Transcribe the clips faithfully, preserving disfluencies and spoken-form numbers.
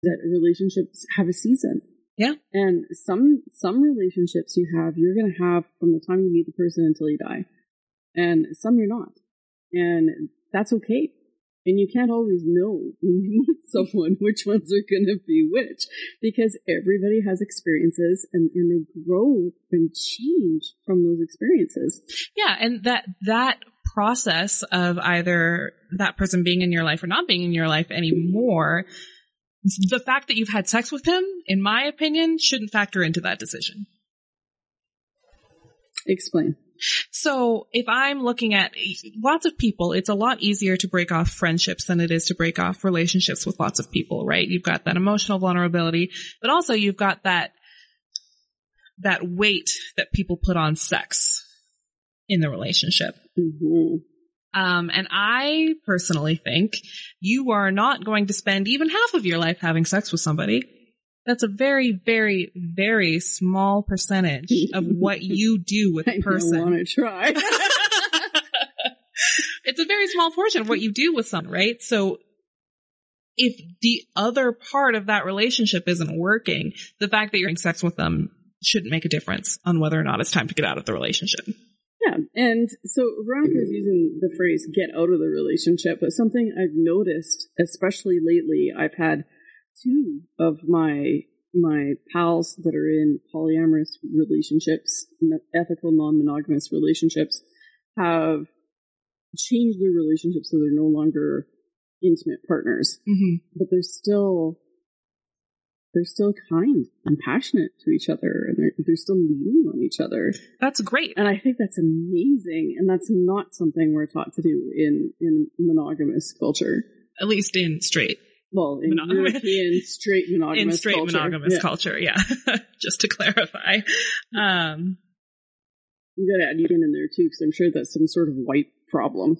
that relationships have a season. Yeah. And some some relationships you have, you're going to have from the time you meet the person until you die. And some you're not. And that's okay. And you can't always know when you meet someone which ones are going to be which, because everybody has experiences and, and they grow and change from those experiences. Yeah. And that, that process of either that person being in your life or not being in your life anymore, the fact that you've had sex with him, in my opinion, shouldn't factor into that decision. Explain. So if I'm looking at lots of people, it's a lot easier to break off friendships than it is to break off relationships with lots of people, right? You've got that emotional vulnerability, but also you've got that, that weight that people put on sex in the relationship. Mm-hmm. Um, and I personally think you are not going to spend even half of your life having sex with somebody. That's a very, very, very small percentage of what you do with a person. I don't want to try. It's a very small portion of what you do with someone, right? So if the other part of that relationship isn't working, the fact that you're having sex with them shouldn't make a difference on whether or not it's time to get out of the relationship. Yeah. And so Veronica is using the phrase get out of the relationship, but something I've noticed, especially lately, I've had two of my my pals that are in polyamorous relationships, ethical non-monogamous relationships, have changed their relationships so they're no longer intimate partners, mm-hmm. but they're still they're still kind and passionate to each other, and they're they're still leaning on each other. That's great, and I think that's amazing, and that's not something we're taught to do in in monogamous culture, at least in straight. Well, in Monog- European straight monogamous in straight culture. monogamous yeah. culture, yeah. Just to clarify, um, you got to add Indian in there too, because I'm sure that's some sort of white problem.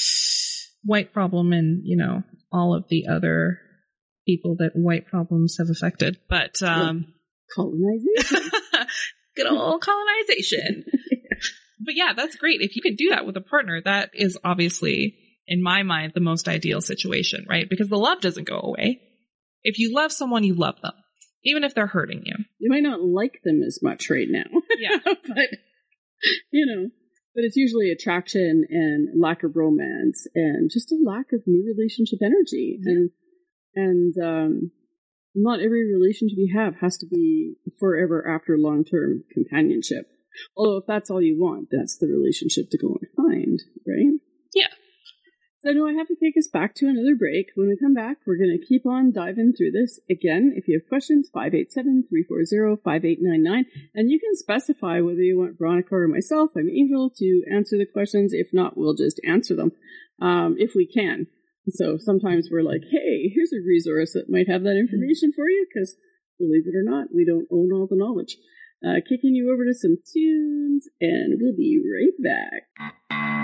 White problem, and you know all of the other people that white problems have affected, but um, colonization, good old colonization. yeah. But yeah, that's great if you can do that with a partner. That is obviously, in my mind, the most ideal situation, right? Because the love doesn't go away. If you love someone, you love them, even if they're hurting you. You might not like them as much right now. Yeah. But, you know, but it's usually attraction and lack of romance and just a lack of new relationship energy. Yeah. And, and, um, not every relationship you have has to be forever after long-term companionship. Although if that's all you want, that's the relationship to go and find, right? Yeah. So I know I have to take us back to another break. When we come back, we're going to keep on diving through this. Again, if you have questions, five eight seven, three four zero, five eight nine nine. And you can specify whether you want Veronica or myself, I'm Angel, to answer the questions. If not, we'll just answer them, um, if we can. So sometimes we're like, hey, here's a resource that might have that information for you, because believe it or not, we don't own all the knowledge. Uh, kicking you over to some tunes, and we'll be right back.